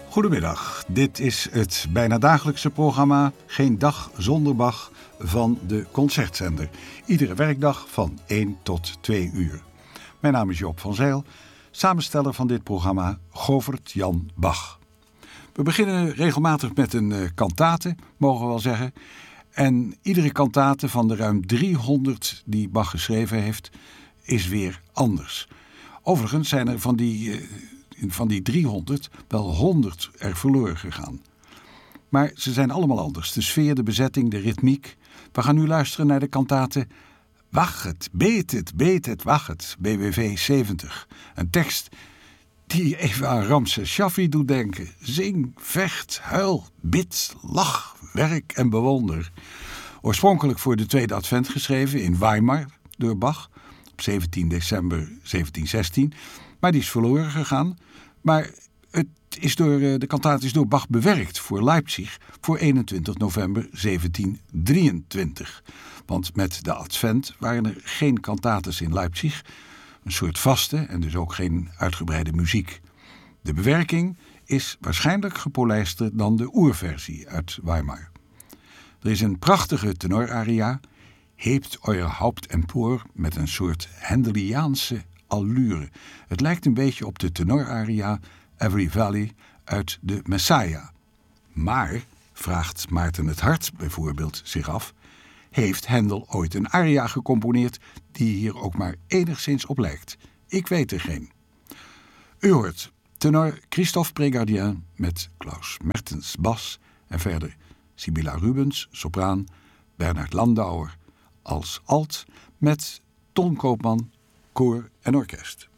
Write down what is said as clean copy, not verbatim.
Goedemiddag, dit is het bijna dagelijkse programma Geen Dag Zonder Bach van de Concertzender. Iedere werkdag van 1 tot 2 uur. Mijn naam is Joop van Zijl, samensteller van dit programma Govert Jan Bach. We beginnen regelmatig met een kantate, mogen we wel zeggen. En iedere kantate van de ruim 300 die Bach geschreven heeft, is weer anders. Overigens zijn er van die 300 wel 100 er verloren gegaan. Maar ze zijn allemaal anders. De sfeer, de bezetting, de ritmiek. We gaan nu luisteren naar de kantate Wachet, betet, wachet, BWV 70. Een tekst die even aan Ramses Shaffi doet denken. Zing, vecht, huil, bid, lach, werk en bewonder. Oorspronkelijk voor de tweede advent geschreven in Weimar door Bach op 17 december 1716. Maar die is verloren gegaan. Maar de kantate is door Bach bewerkt voor Leipzig voor 21 november 1723. Want met de advent waren er geen kantates in Leipzig. Een soort vaste en dus ook geen uitgebreide muziek. De bewerking is waarschijnlijk gepolijster dan de oerversie uit Weimar. Er is een prachtige tenoraria, Hebt euer Haupt empor, met een soort Hendeliaanse allure. Het lijkt een beetje op de tenoraria Every Valley uit de Messiah. Maar, vraagt Maarten het Hart bijvoorbeeld zich af, heeft Hendel ooit een aria gecomponeerd die hier ook maar enigszins op lijkt? Ik weet er geen. U hoort tenor Christophe Prégardien met Klaus Mertens bas en verder Sibylla Rubens, sopraan, Bernard Landauer als alt met Ton Koopman, koor en orkest.